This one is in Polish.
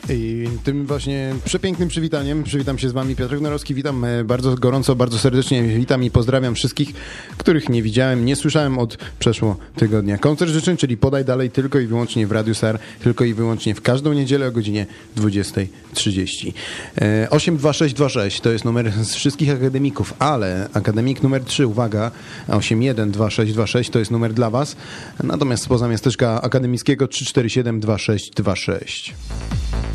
I tym właśnie przepięknym przywitam się z wami, Piotr Norowski, witam bardzo gorąco, bardzo serdecznie, witam i pozdrawiam wszystkich, których nie widziałem, nie słyszałem od przeszło tygodnia. Koncert życzeń, czyli podaj dalej tylko i wyłącznie w Radiu SAR, tylko i wyłącznie w każdą niedzielę o godzinie 20:30. 82626 to jest numer z wszystkich akademików, ale akademik numer 3, uwaga, 812626 to jest numer dla was, natomiast spoza miasteczka akademickiego 3472626.